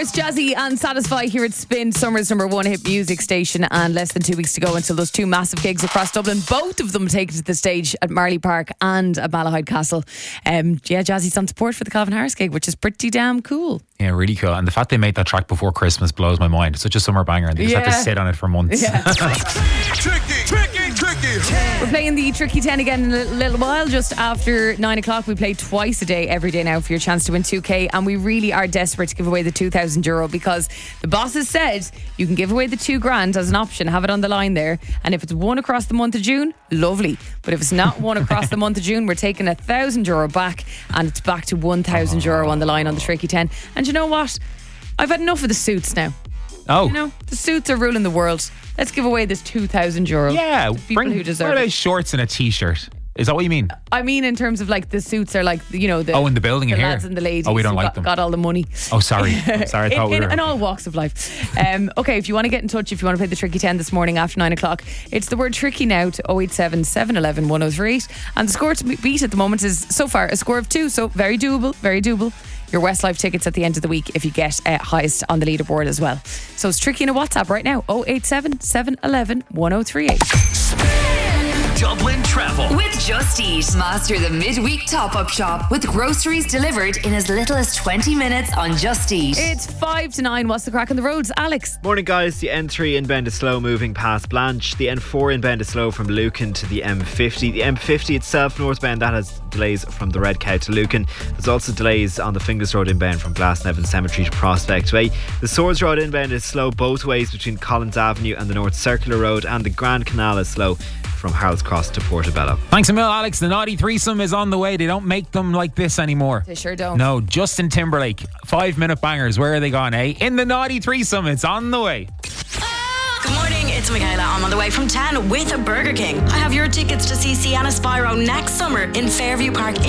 It's Jazzy and Satisfy here at Spin, Summer's number one hit music station, and less than 2 weeks to go until those two massive gigs across Dublin, both of them taken to the stage at Marley Park and at Malahide Castle. Jazzy's on support for the Calvin Harris gig, which is pretty damn cool. Yeah, really cool. And the fact they made that track before Christmas blows my mind. It's such a summer banger and they just had to sit on it for months. Yeah. Tricky. We're playing the Tricky 10 again in a little while. Just after 9 o'clock, we play twice a day, every day now, for your chance to win 2K. And we really are desperate to give away the €2,000 because the bosses said you can give away the $2,000 as an option. Have it on the line there. And if it's won across the month of June, lovely. But if it's not won across the month of June, we're taking €1,000 back, and it's back to €1,000 on the line on the Tricky 10. And you know what? I've had enough of the suits now. Oh. You know, the suits are ruling the world. Let's give away this €2,000. Yeah. To people who deserve what about it. shorts and a t-shirt? Is that what you mean? I mean, in terms of like the suits are like, you know, the in the building the in here. lads and the ladies. Oh, we don't who like got, them. Got all the money. Oh, sorry. I thought we were. In all walks of life. Okay, if you want to get in touch, if you want to play the Tricky 10 this morning after 9 o'clock, it's the word tricky now to 087 711 1038. And the score to beat at the moment is so far a score of 2. So very doable, very doable. Your Westlife tickets at the end of the week if you get highest on the leaderboard as well. So it's tricky in a WhatsApp right now, 087 711 1038. Dublin Travel. With Just Eat. Master the midweek top-up shop with groceries delivered in as little as 20 minutes on Just Eat. It's 5 to 9. What's the crack on the roads, Alex? Morning, guys. The N3 inbound is slow moving past Blanche. The N4 inbound is slow from Lucan to the M50. The M50 itself, northbound, that has delays from the Red Cow to Lucan. There's also delays on the Finglas Road inbound from Glasnevin Cemetery to Prospect Way. The Swords Road inbound is slow both ways between Collins Avenue and the North Circular Road, and the Grand Canal is slow from Harold's Cross to Portobello. Thanks a mil, Alex. The Naughty Threesome is on the way. They don't make them like this anymore. They sure don't. No, Justin Timberlake, 5-minute bangers. Where are they gone, eh? In the Naughty Threesome, it's on the way. Good morning, it's Michaela. I'm on the way from 10 with a Burger King. I have your tickets to see Sienna Spyro next summer in Fairview Park